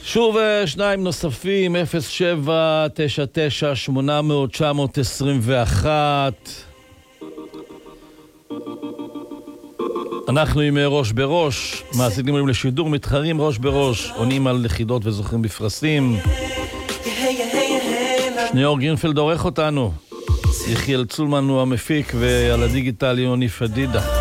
שוב שניים נוספים, 0799-800-921. אנחנו עם ראש בראש, מאזינים לנו לשידור, מתחרים ראש בראש, עונים על יחידות וזוכים בפרסים. שניאור גרינפלד עורך אותנו, יחיאל צולמן הוא המפיק, ועל הדיגיטל יוני פדידה.